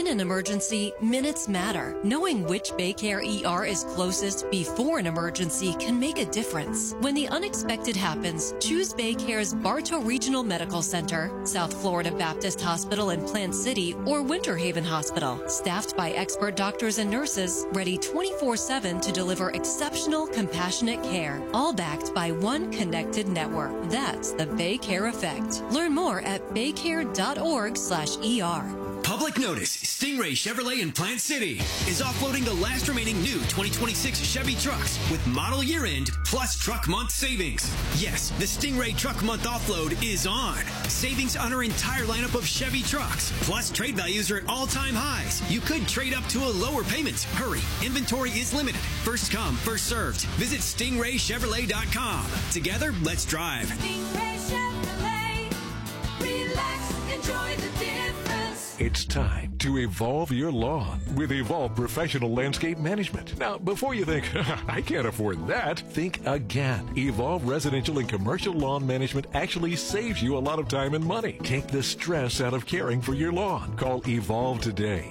In an emergency, minutes matter. Knowing which Baycare ER is closest before an emergency can make a difference. When the unexpected happens, choose Baycare's Bartow Regional Medical Center, South Florida Baptist Hospital in Plant City, or Winter Haven Hospital. Staffed by expert doctors and nurses, ready 24/7 to deliver exceptional, compassionate care. All backed by one connected network. That's the Baycare Effect. Learn more at baycare.org/ER. Public notice, Stingray Chevrolet in Plant City is offloading the last remaining new 2026 Chevy trucks with model year end plus truck month savings. Yes, the Stingray Truck Month offload is on. Savings on our entire lineup of Chevy trucks, plus trade values are at all-time highs. You could trade up to a lower payment. Hurry, inventory is limited. First come, first served. Visit StingrayChevrolet.com. Together, let's drive. Stingray Chevrolet. Relax, enjoy the difference. It's time to evolve your lawn with Evolve Professional Landscape Management. Now, before you think, I can't afford that, think again. Evolve Residential and Commercial Lawn Management actually saves you a lot of time and money. Take the stress out of caring for your lawn. Call Evolve today,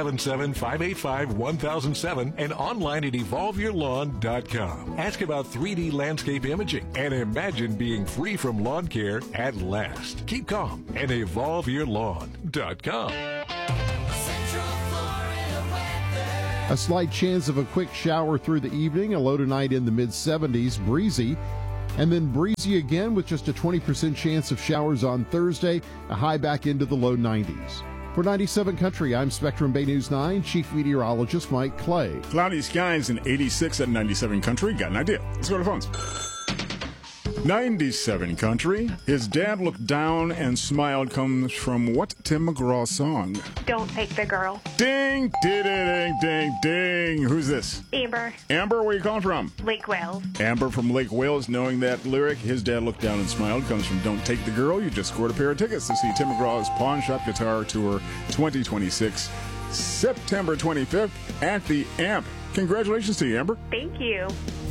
877-585-1007 and online at evolveyourlawn.com. Ask about 3D landscape imaging and imagine being free from lawn care at last. Keep calm and evolveyourlawn.com. A slight chance of a quick shower through the evening, a low tonight in the mid-70s, breezy. And then breezy again with just a 20% chance of showers on Thursday, a high back into the low 90s. For 97 Country, I'm Spectrum Bay News 9 Chief Meteorologist Mike Clay. Cloudy skies and 86 at 97 Country. Got an idea. Let's go to phones. 97 Country. His dad looked down and smiled comes from what Tim McGraw song? Don't Take the Girl. Ding, ding, ding, ding, ding. Who's this? Amber. Amber, where are you calling from? Lake Wales. Amber from Lake Wales, knowing that lyric, his dad looked down and smiled, comes from Don't Take the Girl. You just scored a pair of tickets to see Tim McGraw's Pawn Shop Guitar Tour 2026, September 25th at the AMP. Congratulations to you, Amber. Thank you.